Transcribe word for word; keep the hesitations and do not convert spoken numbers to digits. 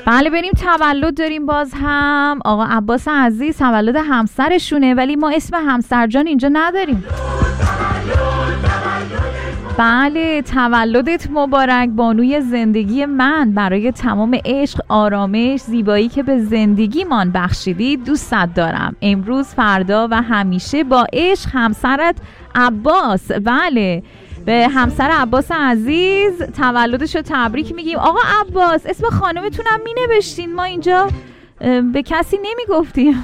بله بریم تولد داریم باز هم. آقا عباس عزیز تولد همسرشونه ولی ما اسم همسر جان اینجا نداریم. بله تولدت مبارک بانوی زندگی من، برای تمام عشق، آرامش، زیبایی که به زندگیمان بخشیدی دوستت دارم، امروز، فردا و همیشه با عشق همسرت عباس. بله به همسر عباس عزیز تولدشو تبریک میگیم. آقا عباس اسم خانمتونم می نوشتین، ما اینجا به کسی نمی گفتیم.